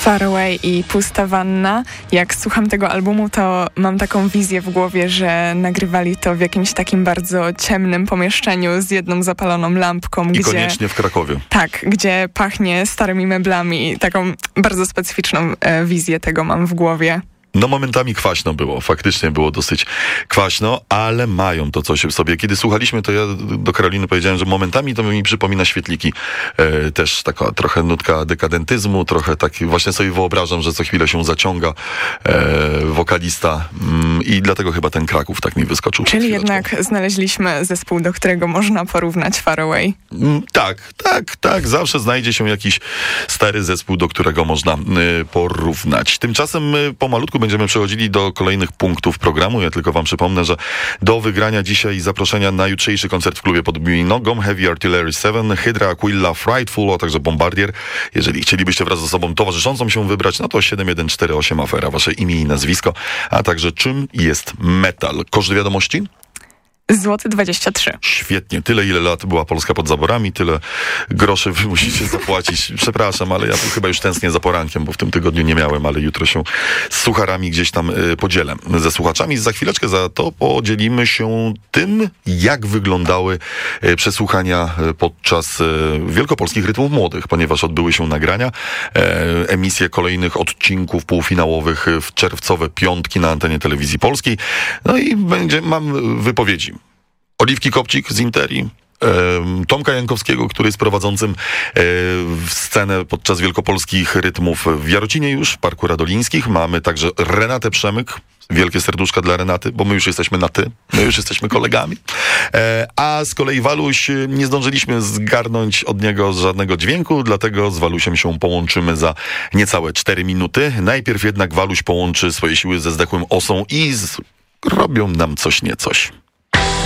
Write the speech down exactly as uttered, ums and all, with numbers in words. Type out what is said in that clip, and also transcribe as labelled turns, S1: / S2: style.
S1: Far Away i Pusta Wanna. Jak słucham tego albumu, to mam taką wizję w głowie, że nagrywali to w jakimś takim bardzo ciemnym pomieszczeniu z jedną zapaloną lampką.
S2: I
S1: gdzie,
S2: koniecznie w Krakowie.
S1: Tak, gdzie pachnie starymi meblami. Taką bardzo specyficzną e, wizję tego mam w głowie.
S2: No momentami kwaśno było, faktycznie było dosyć kwaśno, ale mają to coś w sobie. Kiedy słuchaliśmy, to ja do Karoliny powiedziałem, że momentami to mi przypomina Świetliki. E, też taka trochę nutka dekadentyzmu, trochę tak właśnie sobie wyobrażam, że co chwilę się zaciąga e, wokalista mm, i dlatego chyba ten Kraków tak mi wyskoczył.
S1: Czyli jednak znaleźliśmy zespół, do którego można porównać Far Away.
S2: Mm, tak, tak, tak. Zawsze znajdzie się jakiś stary zespół, do którego można y, porównać. Tymczasem y, pomalutku będziemy przechodzili do kolejnych punktów programu. Ja tylko wam przypomnę, że do wygrania dzisiaj zaproszenia na jutrzejszy koncert w klubie pod nogą Heavy Artillery siedem, Hydra, Aquila, Frightful, a także Bombardier. Jeżeli chcielibyście wraz ze sobą towarzyszącą się wybrać, no to siedem jeden cztery osiem afera, wasze imię i nazwisko, a także czym jest metal. Koszt wiadomości?
S1: Złoty dwadzieścia trzy.
S2: Świetnie. Tyle, ile lat była Polska pod zaborami, tyle groszy wy musicie zapłacić. Przepraszam, ale ja tu chyba już tęsknię za porankiem, bo w tym tygodniu nie miałem, ale jutro się z sucharami gdzieś tam y, podzielę ze słuchaczami. Za chwileczkę za to podzielimy się tym, jak wyglądały y, przesłuchania y, podczas y, Wielkopolskich Rytmów Młodych, ponieważ odbyły się nagrania, y, emisje kolejnych odcinków półfinałowych w czerwcowe piątki na antenie Telewizji Polskiej. No i będzie, mam wypowiedzi. Oliwki Kopcik z Interi, e, Tomka Jankowskiego, który jest prowadzącym e, w scenę podczas Wielkopolskich Rytmów w Jarocinie już, w Parku Radolińskich. Mamy także Renatę Przemyk. Wielkie serduszka dla Renaty, bo my już jesteśmy na ty, my już jesteśmy kolegami. E, a z kolei Waluś, nie zdążyliśmy zgarnąć od niego żadnego dźwięku, dlatego z Walusiem się połączymy za niecałe cztery minuty. Najpierw jednak Waluś połączy swoje siły ze zdechłym Osą i z... robią nam coś nie coś.